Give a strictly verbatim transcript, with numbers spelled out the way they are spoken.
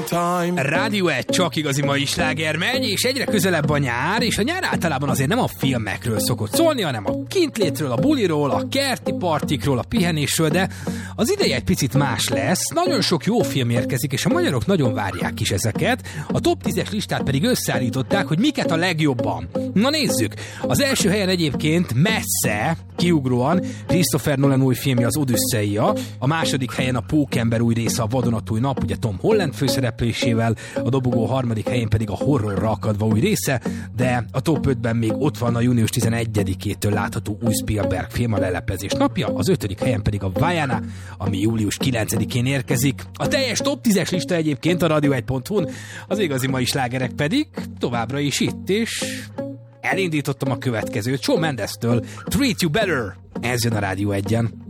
time. Rádió egy csak igazi mai sláger megy, és egyre közelebb a nyár, és a nyár általában azért nem a filmekről szokott szólni, hanem a kintlétről, a buliról, a kerti partikról, a pihenésről, de az ideje egy picit más lesz. Nagyon sok jó film érkezik, és a magyarok nagyon várják is ezeket. A top tízes listát pedig összeállították, hogy miket a legjobban. Na nézzük! Az első helyen egyébként messze, kiugróan Christopher Nolan új filmje, az Odüsszeia, a második helyen a Pókember új része, a Vadonatúj nap, ugye Tom Holland főszereplésével, a dobogó harmadik helyén pedig a Horrorra akadva új része, de a top ötben még ott van a június tizenegyedikétől látható új Spielberg film, a Leleplezés napja, az ötödik helyen pedig a Vaiana, ami július kilencedikén érkezik. A teljes top tízes lista egyébként a radio egy pont hu-n, az igazi mai slágerek pedig továbbra is itt, és elindítottam a következőt Shawn Mendes-től, Treat You Better. Ez jön a Rádió egyen.